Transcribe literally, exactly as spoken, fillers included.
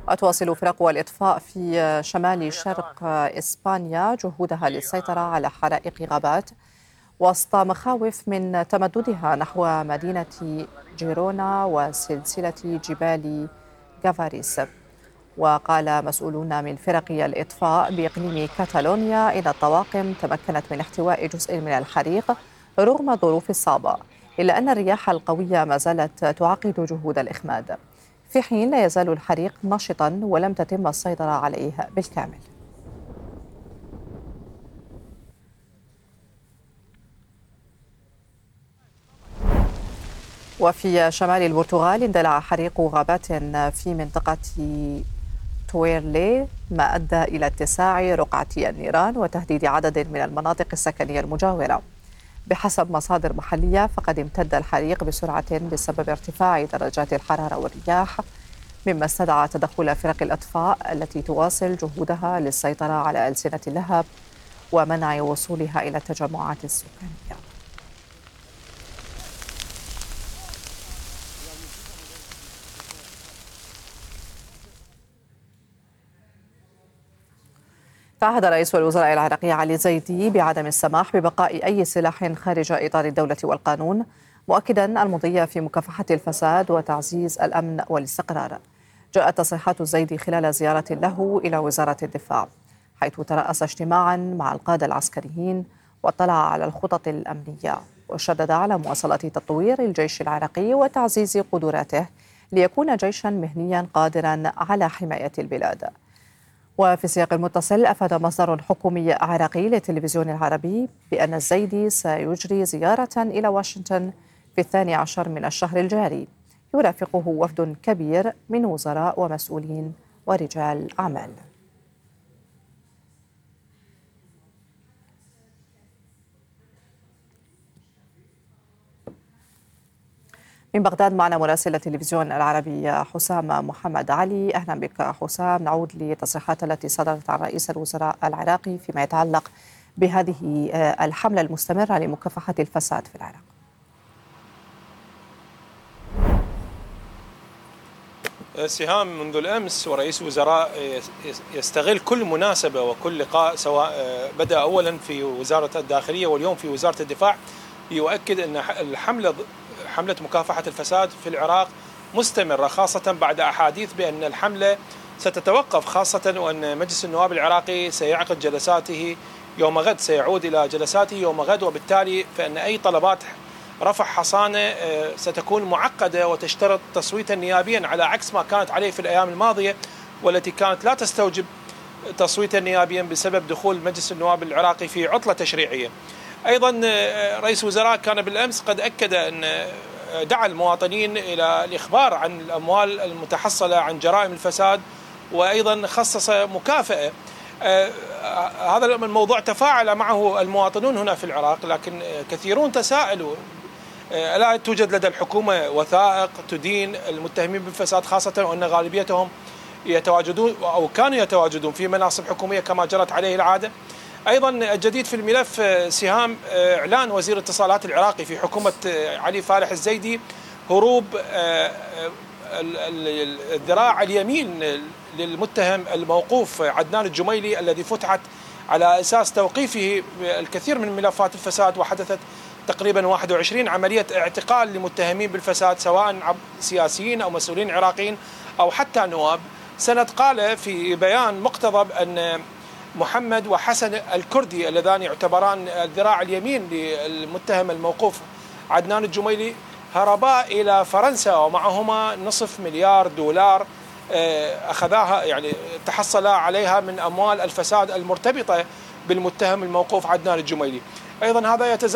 وتواصل فرق الإطفاء في شمال شرق إسبانيا جهودها للسيطرة على حرائق غابات وسط مخاوف من تمددها نحو مدينة جيرونا وسلسلة جبال جافاريس. وقال مسؤولون من فرق الإطفاء بإقليم كاتالونيا إن الطواقم تمكنت من احتواء جزء من الحريق رغم الظروف الصعبة، إلا أن الرياح القوية ما زالت تعقد جهود الإخماد، في حين لا يزال الحريق نشطا ولم تتم السيطرة عليه بالكامل. وفي شمال البرتغال اندلع حريق غابات في منطقة تويرلي ما أدى إلى اتساع رقعة النيران وتهديد عدد من المناطق السكنية المجاورة. بحسب مصادر محلية فقد امتد الحريق بسرعة بسبب ارتفاع درجات الحرارة والرياح، مما استدعى تدخل فرق الإطفاء التي تواصل جهودها للسيطرة على ألسنة اللهب ومنع وصولها إلى التجمعات السكانية. تعهد رئيس الوزراء العراقي علي الزيدي بعدم السماح ببقاء أي سلاح خارج إطار الدولة والقانون، مؤكدا المضي في مكافحة الفساد وتعزيز الأمن والاستقرار. جاءت تصريحات الزيدي خلال زيارة له إلى وزارة الدفاع، حيث ترأس اجتماعا مع القادة العسكريين واطلع على الخطط الأمنية، وشدد على مواصلة تطوير الجيش العراقي وتعزيز قدراته ليكون جيشا مهنيا قادرا على حماية البلاد. وفي سياق المتصل أفاد مصدر حكومي عراقي للتلفزيون العربي بأن الزيدي سيجري زيارة إلى واشنطن في الثاني عشر من الشهر الجاري يرافقه وفد كبير من وزراء ومسؤولين ورجال أعمال. من بغداد معنا مراسل التلفزيون العربي حسام محمد علي. أهلا بك حسام. نعود للتصريحات التي صدرت عن رئيس الوزراء العراقي فيما يتعلق بهذه الحملة المستمرة لمكافحة الفساد في العراق. سهام، منذ الأمس ورئيس الوزراء يستغل كل مناسبة وكل لقاء، سواء بدأ أولا في وزارة الداخلية واليوم في وزارة الدفاع، يؤكد أن الحملة حملة مكافحة الفساد في العراق مستمرة، خاصة بعد أحاديث بأن الحملة ستتوقف، خاصة وأن مجلس النواب العراقي سيعقد جلساته يوم غد، سيعود إلى جلساته يوم غد، وبالتالي فإن أي طلبات رفع حصانة ستكون معقدة وتشترط تصويتا نيابيا، على عكس ما كانت عليه في الأيام الماضية والتي كانت لا تستوجب تصويتا نيابيا بسبب دخول مجلس النواب العراقي في عطلة تشريعية. أيضا رئيس الوزراء كان بالأمس قد أكد أن دعا المواطنين إلى الإخبار عن الأموال المتحصلة عن جرائم الفساد، وأيضا خصص مكافأة. هذا الموضوع تفاعل معه المواطنون هنا في العراق، لكن كثيرون تساءلوا: ألا توجد لدى الحكومة وثائق تدين المتهمين بالفساد، خاصة وأن غالبيتهم يتواجدون أو كانوا يتواجدون في مناصب حكومية كما جرت عليه العادة؟ أيضا الجديد في الملف سهام، إعلان وزير الاتصالات العراقي في حكومة علي فالح الزيدي هروب الذراع اليمين للمتهم الموقوف عدنان الجميلي، الذي فتحت على أساس توقيفه الكثير من ملفات الفساد، وحدثت تقريبا واحد وعشرين عملية اعتقال لمتهمين بالفساد، سواء سياسيين أو مسؤولين عراقيين أو حتى نواب. سند قال في بيان مقتضب أن محمد وحسن الكردي اللذان يعتبران الذراع اليمين للمتهم الموقوف عدنان الجميلي هربا إلى فرنسا، ومعهما نصف مليار دولار أخذاها، يعني تحصل عليها من أموال الفساد المرتبطة بالمتهم الموقوف عدنان الجميلي. أيضا هذا يتزامن